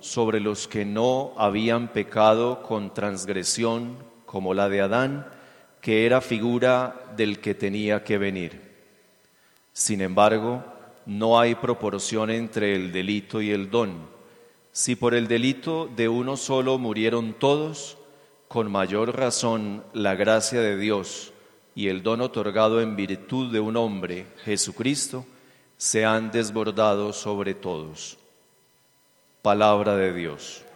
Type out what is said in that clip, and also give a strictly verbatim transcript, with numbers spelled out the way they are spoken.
sobre los que no habían pecado con transgresión como la de Adán, que era figura del que tenía que venir. Sin embargo, no hay proporción entre el delito y el don. Si por el delito de uno solo murieron todos, con mayor razón la gracia de Dios y el don otorgado en virtud de un hombre, Jesucristo, se han desbordado sobre todos. Palabra de Dios.